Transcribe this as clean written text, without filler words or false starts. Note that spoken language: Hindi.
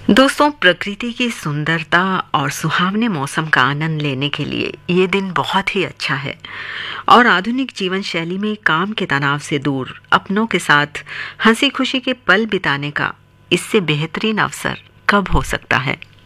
दोस्तों, प्रकृति की सुंदरता और सुहावने मौसम का आनंद लेने के लिए ये दिन बहुत ही अच्छा है। और आधुनिक जीवन शैली में काम के तनाव से दूर अपनों के साथ हंसी खुशी के पल बिताने का इससे बेहतरीन अवसर कब हो सकता है।